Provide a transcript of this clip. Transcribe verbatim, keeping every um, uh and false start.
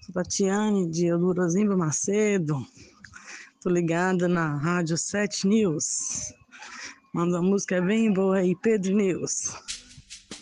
Tatiane de Eldorozimba Macedo. Tô ligada na Rádio sete News. Manda uma música bem boa aí, Pedro News.